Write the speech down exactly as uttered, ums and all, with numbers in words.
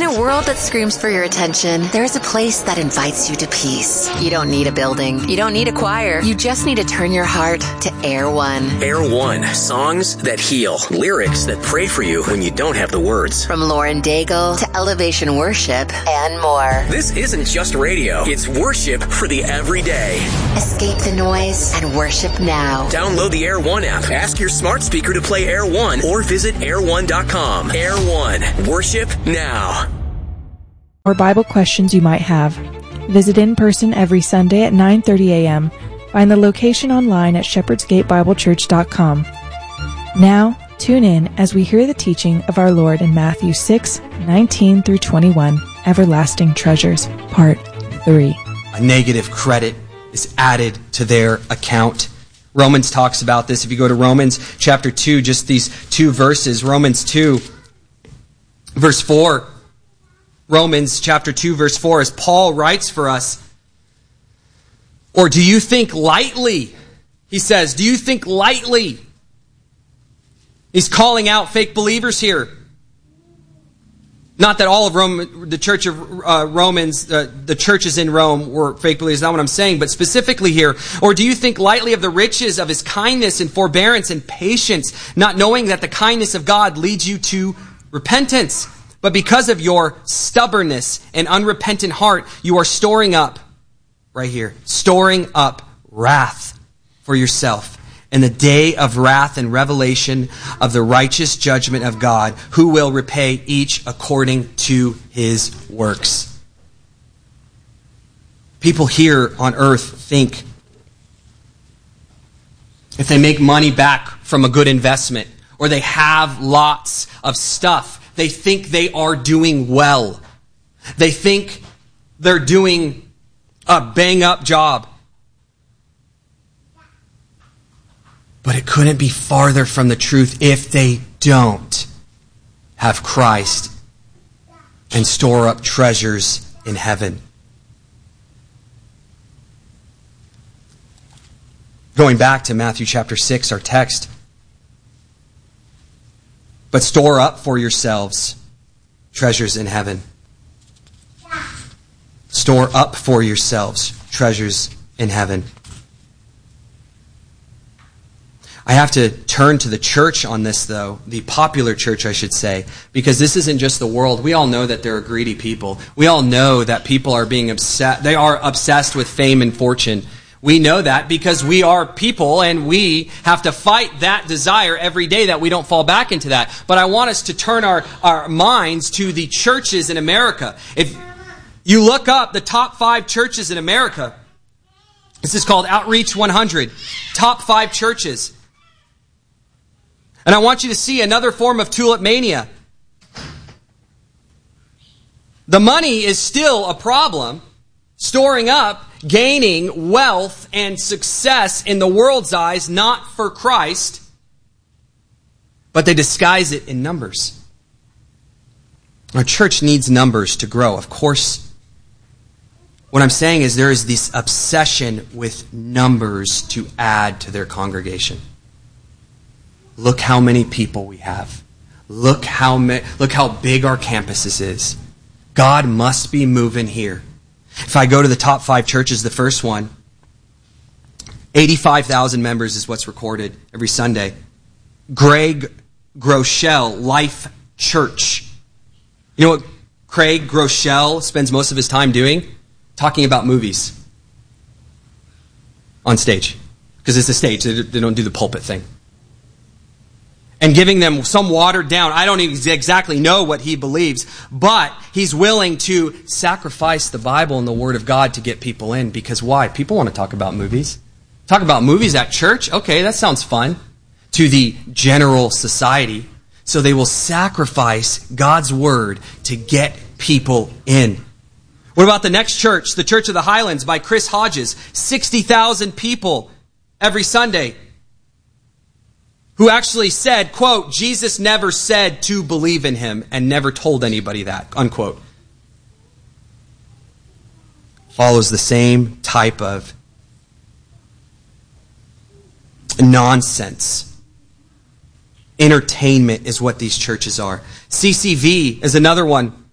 a world that screams for your attention, there is a place that invites you to peace. You don't need a building. You don't need a choir. You just need to turn your heart to Air One. Air One. Songs that heal. Lyrics that pray for you when you don't have the words. From Lauren Daigle to Elevation Worship and more. This isn't just radio. It's worship for the everyday. Escape the noise and worship now. Download the Air One app. Ask your smart speaker to play Air One or visit air one dot com. Air One. Worship now. Or Bible questions you might have. Visit in person every Sunday at nine thirty a.m. Find the location online at shepherds gate bible church dot com. Now, tune in as we hear the teaching of our Lord in Matthew six, nineteen through twenty-one, Everlasting Treasures, Part three. A negative credit is added to their account. Romans talks about this. If you go to Romans chapter two, just these two verses, Romans two, verse four. Romans chapter two, verse four, as Paul writes for us, or do you think lightly? He says, do you think lightly? He's calling out fake believers here. Not that all of Rome, the church of uh, Romans, uh, the churches in Rome were fake believers. Not what I'm saying, but specifically here. Or do you think lightly of the riches of his kindness and forbearance and patience, not knowing that the kindness of God leads you to repentance? But because of your stubbornness and unrepentant heart, you are storing up, right here, storing up wrath for yourself. In the day of wrath and revelation of the righteous judgment of God, who will repay each according to his works. People here on earth think if they make money back from a good investment, or they have lots of stuff, they think they are doing well. They think they're doing a bang-up job. But it couldn't be farther from the truth if they don't have Christ and store up treasures in heaven. Going back to Matthew chapter six, our text. But store up for yourselves treasures in heaven. Store up for yourselves treasures in heaven. I have to turn to the church on this, though, the popular church, I should say, because this isn't just the world. We all know that there are greedy people. We all know that people are being obsessed. They are obsessed with fame and fortune. We know that because we are people and we have to fight that desire every day that we don't fall back into that. But I want us to turn our, our minds to the churches in America. If you look up the top five churches in America, this is called Outreach one hundred, top five churches. And I want you to see another form of tulip mania. The money is still a problem. Storing up, gaining wealth and success in the world's eyes, not for Christ, but they disguise it in numbers. Our church needs numbers to grow, of course. What I'm saying is there is this obsession with numbers to add to their congregation. Look how many people we have. Look how ma- look how big our campuses is. God must be moving here. If I go to the top five churches, the first one, eighty-five thousand members is what's recorded every Sunday. Greg Groeschel Life Church. You know what Craig Groeschel spends most of his time doing? Talking about movies on stage. Because it's a stage. They don't do the pulpit thing. And giving them some watered down. I don't exactly know what he believes, but he's willing to sacrifice the Bible and the Word of God to get people in. Because why? People want to talk about movies. Talk about movies at church? Okay, that sounds fun. To the general society. So they will sacrifice God's Word to get people in. What about the next church? The Church of the Highlands by Chris Hodges. sixty thousand people every Sunday. Who actually said, quote, Jesus never said to believe in him and never told anybody that, unquote. Follows the same type of nonsense. Entertainment is what these churches are. C C V is another one.